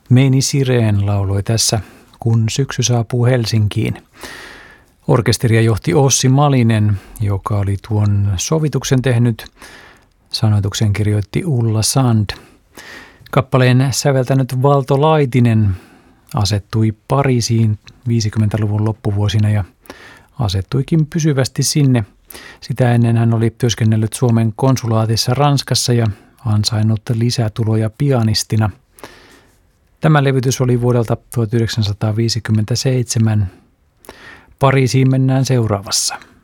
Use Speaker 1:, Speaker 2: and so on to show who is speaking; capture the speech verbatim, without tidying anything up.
Speaker 1: Meini Sireen lauloi tässä Kun syksy saapuu Helsinkiin. Orkesteria johti Ossi Malinen, joka oli tuon sovituksen tehnyt. Sanoituksen kirjoitti Ulla Sand. Kappaleen säveltänyt Valto Laitinen asettui Pariisiin viisikymmentäluvun loppuvuosina ja asettuikin pysyvästi sinne. Sitä ennen hän oli työskennellyt Suomen konsulaatissa Ranskassa ja ansainnut lisätuloja pianistina. Tämä levytys oli vuodelta tuhatyhdeksänsataaviisikymmentäseitsemän. Pariisiin mennään seuraavassa.